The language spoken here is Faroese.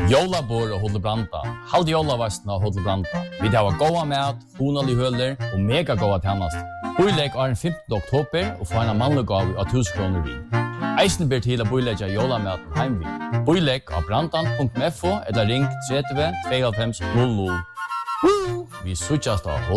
Jólabor og Hotel Branda. Halde jólavastna og Hotel Branda. Vi har goda mat, honalig høler og mega goda tjennast. Boilegg er den 15. oktober og få en mannlig gav av 1000 kroner vi. Eisen ber til å boilegge jólamaten heimvi. Boilegg av brandan.fo eller ring 30 52 00. Vi suttjast av